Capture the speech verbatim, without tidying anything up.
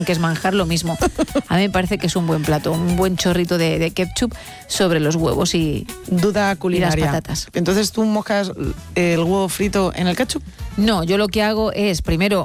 que es manjar, lo mismo. A mí me parece que es un buen plato, un buen chorrito de, de ketchup sobre los huevos y, Duda culinaria. y las patatas. Entonces, ¿tú moscas el huevo frito en el ketchup? No, yo lo que hago es, primero